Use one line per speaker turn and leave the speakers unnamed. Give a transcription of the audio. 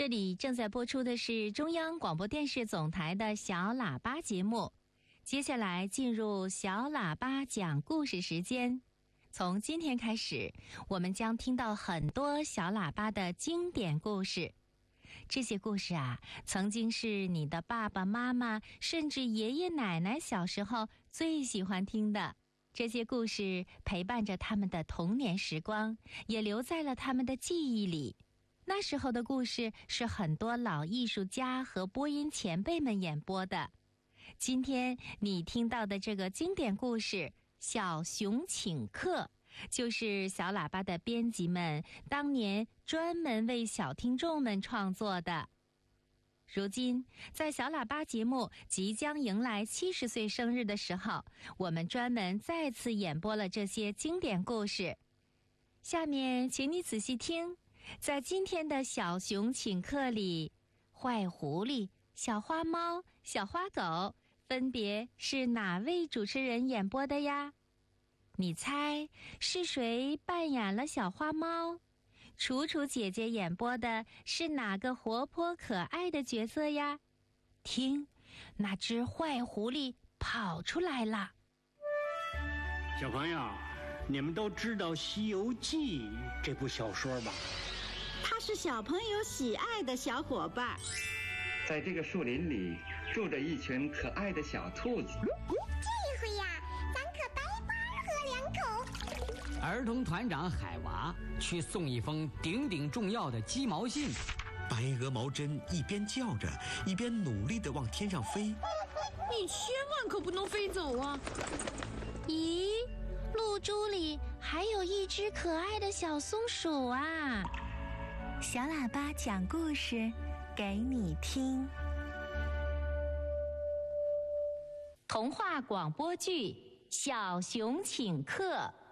这里正在播出的是中央广播电视总台的小喇叭节目。接下来进入小喇叭讲故事时间。从今天开始，我们将听到很多小喇叭的经典故事。这些故事啊，曾经是你的爸爸妈妈甚至爷爷奶奶小时候最喜欢听的。这些故事陪伴着他们的童年时光，也留在了他们的记忆里。那时候的故事是很多老艺术家和播音前辈们演播的。今天你听到的这个经典故事《小熊请客》，就是小喇叭的编辑们当年专门为小听众们创作的。如今，在小喇叭节目即将迎来70岁生日的时候，我们专门再次演播了这些经典故事。下面请你仔细听，在今天的小熊请客里，坏狐狸、小花猫、小花狗分别是哪位主持人演播的呀？你猜是谁扮演了小花猫？楚楚姐姐演播的是哪个活泼可爱的角色呀？听，那只坏狐狸跑出来了。
小朋友，你们都知道《西游记》这部小说吧？
它是小朋友喜爱的小伙伴。
在这个树林里住着一群可爱的小兔子。
这回呀，咱可白白喝2口。
儿童团长海娃去送一封顶顶重要的鸡毛信。
白鹅毛针一边叫着，一边努力地往天上飞。
你千万可不能飞走啊！
咦，露珠里还有一只可爱的小松鼠啊！
小喇叭讲故事给你听。
童话广播剧《小熊请客》。